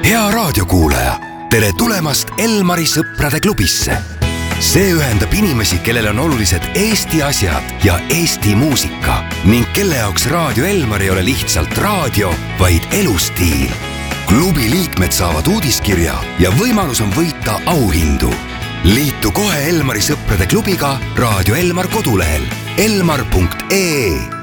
hea raadiokuulaja, tere tulemast Elmari sõprade klubisse. See ühendab inimesi, kellel on olulised Eesti asjad ja Eesti muusika ning kelle jaoks Raadio Elmar ei ole lihtsalt raadio, vaid elustiil. Klubi liikmed saavad uudiskirja ja võimalus on võita auhindu. Liitu kohe Elmari sõprade klubiga Raadio Elmar kodulehel elmar.ee.